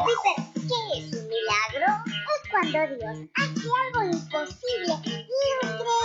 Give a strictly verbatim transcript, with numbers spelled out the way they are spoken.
Piper, ¿qué es un milagro? Es cuando Dios hace algo imposible, increíble.